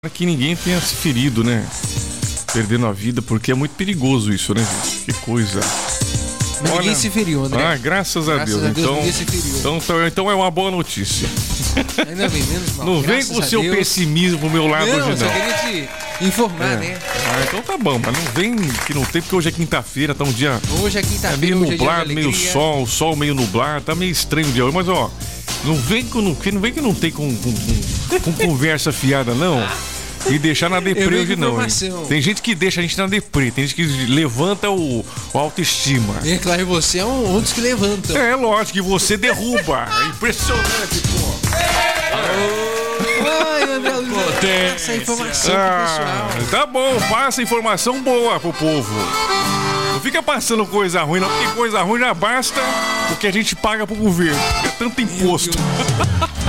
Que ninguém tenha se ferido, né? Perdendo a vida, porque é muito perigoso isso, né, gente? Que coisa. Mas ninguém se feriu, André. Ah, graças a Deus. Ninguém se feriu. Então é uma boa notícia. Ainda bem, menos mal. Não vem com o seu pessimismo pro meu lado hoje, não. Só queria te informar, né? Ah, então tá bom, mas não vem que não tem, porque hoje é quinta-feira, tá um dia... Hoje é quinta-feira, meio hoje nublado, é dia de meio alegria. sol meio nublado, tá meio estranho o dia hoje, mas ó, não vem que não tem com conversa fiada, não. E deixar na deprê hoje não, hein? Tem gente que deixa a gente na deprê, tem gente que levanta o autoestima. É claro, você é um dos que levantam. É lógico que você derruba. É impressionante, pô. Ai, André Luiz, essa informação pro pessoal. Tá bom, passa informação boa pro povo. Não fica passando coisa ruim, não, porque coisa ruim já basta o que a gente paga pro governo. É tanto imposto.